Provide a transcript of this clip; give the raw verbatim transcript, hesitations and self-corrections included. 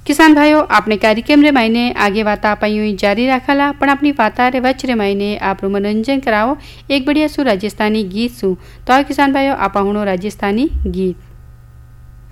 किसान भाइयों, आपने कार्यक्रम रे मायने आगे वाता आप यूं ही जारी रखाला, पण अपनी वाता रे वच रे मायने आप मनोरंजन कराओ एक बढ़िया सु राजस्थानी गीत सु। तो किसान भाइयों, आप हुणो राजस्थानी गीत।